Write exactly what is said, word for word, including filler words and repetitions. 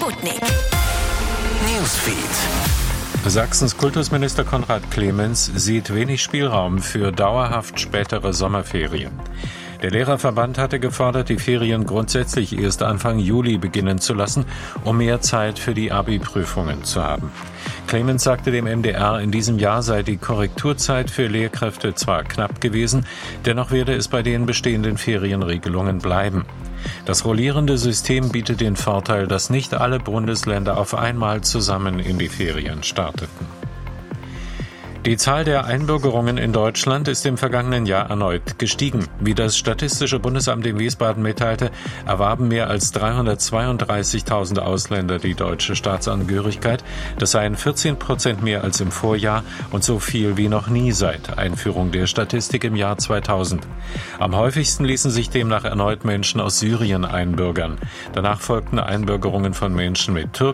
Sputnik Newsfeed. Sachsens Kultusminister Konrad Clemens sieht wenig Spielraum für dauerhaft spätere Sommerferien. Der Lehrerverband hatte gefordert, die Ferien grundsätzlich erst Anfang Juli beginnen zu lassen, um mehr Zeit für die Abi-Prüfungen zu haben. Clemens sagte dem M D R, in diesem Jahr sei die Korrekturzeit für Lehrkräfte zwar knapp gewesen, dennoch werde es bei den bestehenden Ferienregelungen bleiben. Das rollierende System bietet den Vorteil, dass nicht alle Bundesländer auf einmal zusammen in die Ferien starteten. Die Zahl der Einbürgerungen in Deutschland ist im vergangenen Jahr erneut gestiegen. Wie das Statistische Bundesamt in Wiesbaden mitteilte, erwarben mehr als dreihundertzweiunddreißigtausend Ausländer die deutsche Staatsangehörigkeit. Das seien vierzehn Prozent mehr als im Vorjahr und so viel wie noch nie seit Einführung der Statistik im Jahr zweitausend. Am häufigsten ließen sich demnach erneut Menschen aus Syrien einbürgern. Danach folgten Einbürgerungen von Menschen mit türkischer